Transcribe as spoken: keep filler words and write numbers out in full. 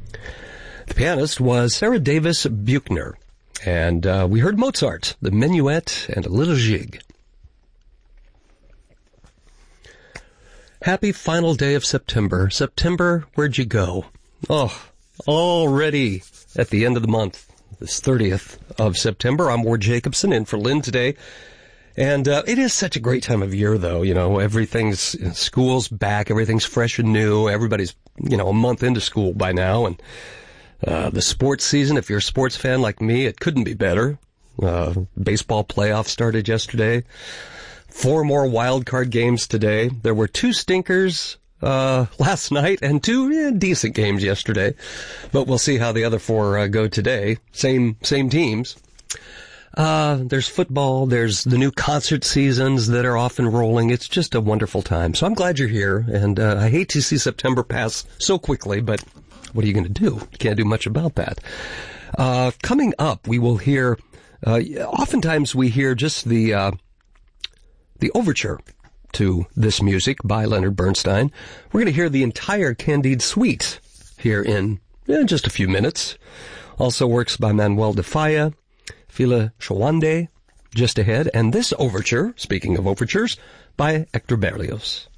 The pianist was Sarah Davis Buchner, and uh, we heard Mozart, the Minuet, and a little jig. Happy final day of September. September, where'd you go? Oh, already at the end of the month, this thirtieth of September. I'm Ward Jacobson in for Lynn today. And uh, it is such a great time of year, though. You know, everything's, school's back, everything's fresh and new. Everybody's, you know, a month into school by now. And uh, the sports season, if you're a sports fan like me, it couldn't be better. Uh, baseball playoffs started yesterday. Four more wild card games today. There were two stinkers uh last night and two eh, decent games yesterday. But we'll see how the other four uh, go today. Same same teams. Uh there's football. There's the new concert seasons that are off and rolling. It's just a wonderful time. So I'm glad you're here. And uh, I hate to see September pass so quickly, but what are you going to do? You can't do much about that. Uh coming up, we will hear, uh oftentimes we hear just the uh the overture to this music by Leonard Bernstein. We're going to hear the entire Candide suite here in eh, just a few minutes. Also works by Manuel de Falla, Fila Shawande, just ahead. And this overture, speaking of overtures, by Hector Berlioz.